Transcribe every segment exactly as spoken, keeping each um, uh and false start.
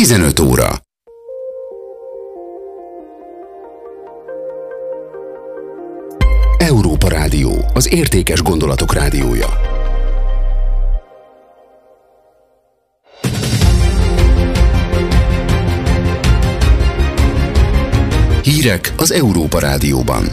tizenöt óra. Európa Rádió, az értékes gondolatok rádiója. Hírek az Európa Rádióban.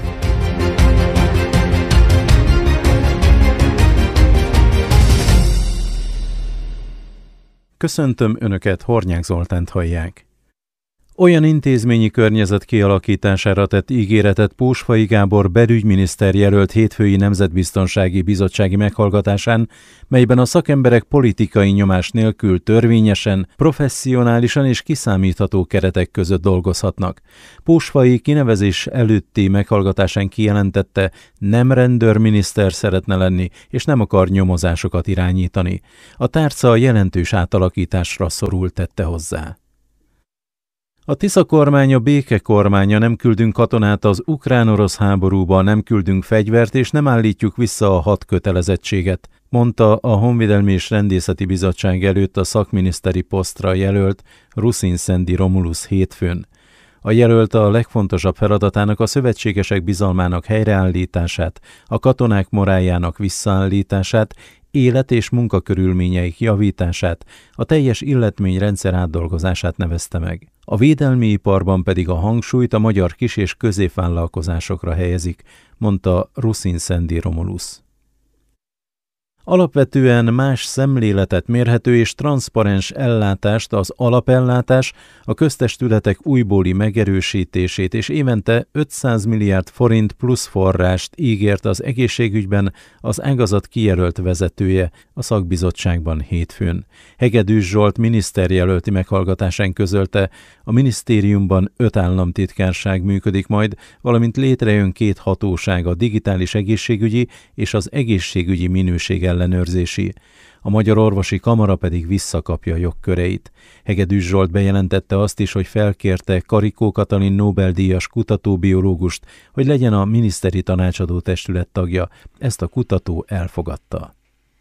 Köszöntöm Önöket, Hornyák Zoltánt hallják. Olyan intézményi környezet kialakítására tett ígéretet Pósfai Gábor belügyminiszter jelölt hétfői Nemzetbiztonsági Bizottsági meghallgatásán, melyben a szakemberek politikai nyomás nélkül törvényesen, professzionálisan és kiszámítható keretek között dolgozhatnak. Pósfai kinevezés előtti meghallgatásán kijelentette, nem rendőrminiszter szeretne lenni, és nem akar nyomozásokat irányítani. A tárca jelentős átalakításra szorult, tette hozzá. A Tisza kormánya béke kormánya, nem küldünk katonát az ukrán-orosz háborúba, nem küldünk fegyvert és nem állítjuk vissza a hat kötelezettséget, mondta a Honvédelmi és Rendészeti Bizottság előtt a szakminiszteri posztra jelölt Rusin Szendi Romulus hétfőn. A jelölt a legfontosabb feladatának a szövetségesek bizalmának helyreállítását, a katonák moráljának visszaállítását, élet- és munkakörülményeik javítását, a teljes illetményrendszer átdolgozását nevezte meg. A védelmi iparban pedig a hangsúlyt a magyar kis- és középvállalkozásokra helyezik, mondta Rusin Szendi Romulus. Alapvetően más szemléletet mérhető és transzparens ellátást, az alapellátás, a köztestületek újbóli megerősítését és évente ötszáz milliárd forint plusz forrást ígért az egészségügyben az ágazat kijelölt vezetője a szakbizottságban hétfőn. Hegedűs Zsolt miniszterjelölti meghallgatásán közölte, a minisztériumban öt államtitkárság működik majd, valamint létrejön két hatóság, a digitális egészségügyi és az egészségügyi minőség ellenőrzési. A Magyar Orvosi Kamara pedig visszakapja jogköreit. Hegedűs Zsolt bejelentette azt is, hogy felkérte Karikó Katalin Nobel-díjas kutatóbiológust, hogy legyen a miniszteri tanácsadó testület tagja. Ezt a kutató elfogadta.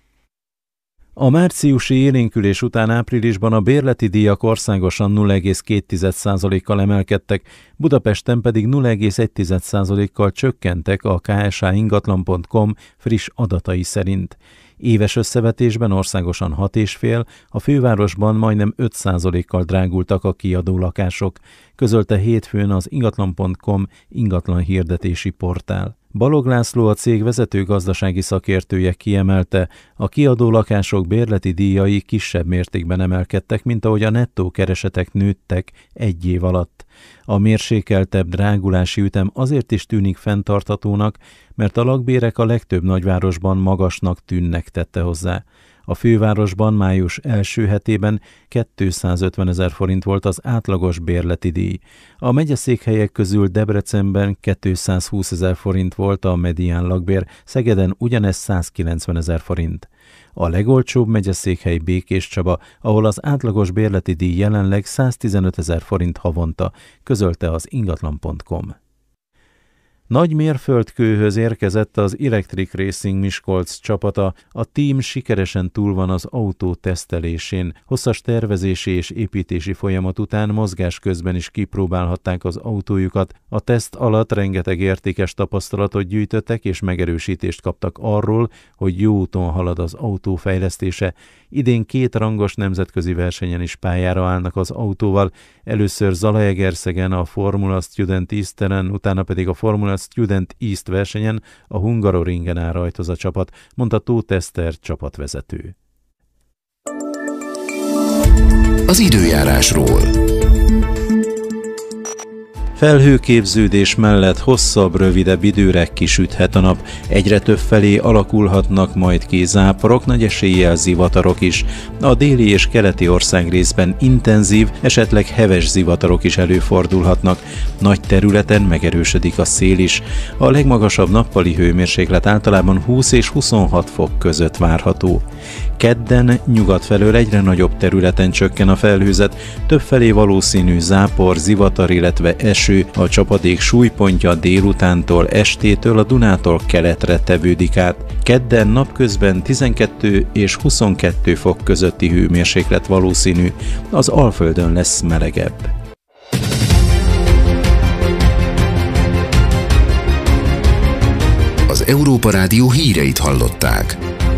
A márciusi élénkülés után áprilisban a bérleti díjak országosan nulla egész két százalékkal emelkedtek, Budapesten pedig nulla egész egy százalékkal csökkentek a ká es há ingatlan pont com friss adatai szerint. Éves összevetésben országosan hat egész öt, a fővárosban majdnem öt százalékkal drágultak a kiadó lakások, közölte hétfőn az ingatlan pont com ingatlan hirdetési portál. Balog László, a cég vezető gazdasági szakértője kiemelte, a kiadó lakások bérleti díjai kisebb mértékben emelkedtek, mint ahogy a nettó keresetek nőttek egy év alatt. A mérsékeltebb drágulási ütem azért is tűnik fenntarthatónak, mert a lakbérek a legtöbb nagyvárosban magasnak tűnnek, tette hozzá. A fővárosban május első hetében kétszázötvenezer forint volt az átlagos bérleti díj. A megyeszékhelyek közül Debrecenben kétszázhúszezer forint volt a medián lakbér, Szegeden ugyanez százkilencvenezer forint. A legolcsóbb megyeszékhely Békéscsaba, ahol az átlagos bérleti díj jelenleg száztizenötezer forint havonta, közölte az ingatlan pont com. Nagy mérföldkőhöz érkezett az Electric Racing Miskolc csapata, a tím sikeresen túl van az autó tesztelésén. Hosszas tervezési és építési folyamat után mozgás közben is kipróbálhatták az autójukat. A teszt alatt rengeteg értékes tapasztalatot gyűjtöttek és megerősítést kaptak arról, hogy jó úton halad az autó fejlesztése. Idén két rangos nemzetközi versenyen is pályára állnak az autóval, először Zalaegerszegen a Formula Student Easteren, utána pedig a Formula Student East versenyen a Hungaroringen áll rajtoz a csapat, mondta Tóth Eszter csapatvezető. Az időjárásról. Felhőképződés mellett hosszabb, rövidebb időre kisüthet a nap. Egyre több felé alakulhatnak majd ki záporok, nagy eséllyel zivatarok is. A déli és keleti országrészben intenzív, esetleg heves zivatarok is előfordulhatnak. Nagy területen megerősödik a szél is. A legmagasabb nappali hőmérséklet általában húsz és huszonhat fok között várható. Kedden nyugat felől egyre nagyobb területen csökken a felhőzet, többfelé valószínű zápor, zivatar, illetve eső eső, a csapadék súlypontja délutántól, estétől a Dunától keletre tevődik át. Kedden napközben tizenkettő és huszonkettő fok közötti hőmérséklet valószínű, az Alföldön lesz melegebb. Az Európa Rádió híreit hallották.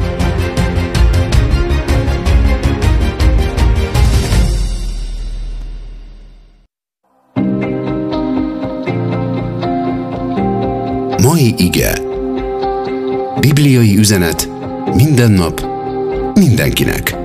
Mai ige. Bibliai üzenet minden nap, mindenkinek.